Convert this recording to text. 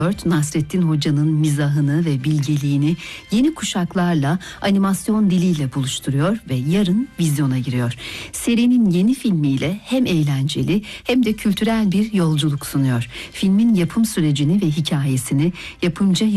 Nasrettin Hoca'nın mizahını ve bilgeliğini yeni kuşaklarla animasyon diliyle buluşturuyor ve yarın vizyona giriyor. Serinin yeni filmiyle hem eğlenceli hem de kültürel bir yolculuk sunuyor. Filmin yapım sürecini ve hikayesini yapımcı